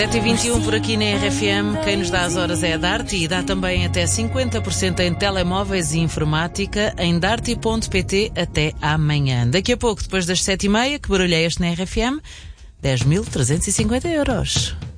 7h21 por aqui na RFM. Quem nos dá as horas é a Darty e dá também até 50% em telemóveis e informática em darty.pt até amanhã. Daqui a pouco, depois das 7h30, que barulho é este na RFM? 10.350 euros.